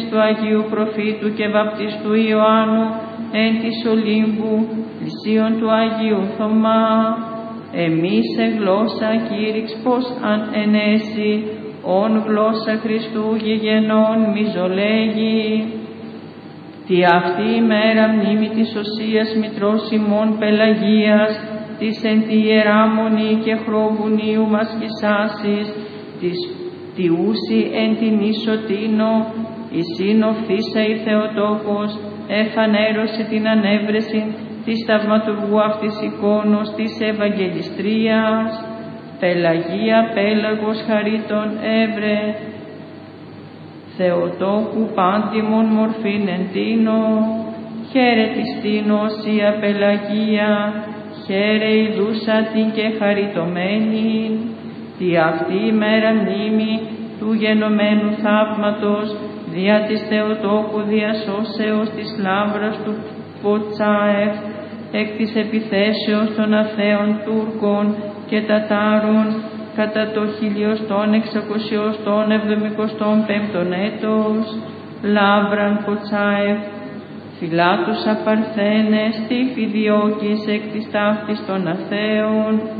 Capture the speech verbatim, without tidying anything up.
του Αγίου Προφήτου και Βαπτιστού Ιωάννου, εν της Ολύμπου, πλησίον του Αγίου Θωμά, εμείς σε γλώσσα κήρυξ πως αν ενέσει, ον γλώσσα Χριστού γεγενών μιζολέγει. Τι αυτή η μέρα μνήμη της Οσίας Μητρός ημών Πελαγίας, της εν τη Ιερά Μονή και Χροβουνίου μας κυσάσεις, της τιούσι εν την Ισοτίνο, η σύνοφθήσα η Θεοτόκος, εφανέρωσε την ανέβρεση της θαυματουργού αυτής εικόνος της Ευαγγελιστρίας, Πελαγία Πέλαγος χαρίτων έβρε, Θεοτόκου πάντιμον μορφήν εν τίνο, χαίρε της τίνο Οσία Πελαγία, χαίρε ειδούσα την και χαριτωμένη, τη αυτή η μέρα μνήμη του γενομένου θαύματος, δια της Θεοτόκου διασώσεως της λάβρας του Ποτσάεφ, εκ της επιθέσεως των αθέων Τούρκων και Τατάρων, κατά το χιλιοστόν εξακοσιοστόν εβδομηκοστόν πέμπτον έτος, λάβραν Ποτσάεφ, φυλάτουσα Παρθένες, τύφη διώκης εκ της ταύτης των αθέων,